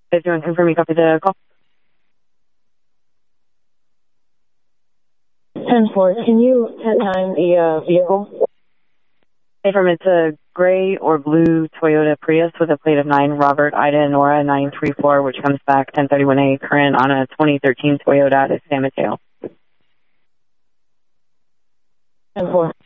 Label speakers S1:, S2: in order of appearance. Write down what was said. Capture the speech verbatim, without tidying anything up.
S1: If you want to confirm, you copy the call.
S2: ten four, can you time the uh, vehicle?
S1: Affirm, it's a gray or blue Toyota Prius with a plate of nine, Robert Ida Nora nine three four, which comes back ten thirty-one A, current on a twenty thirteen Toyota San Mateo.
S2: ten four.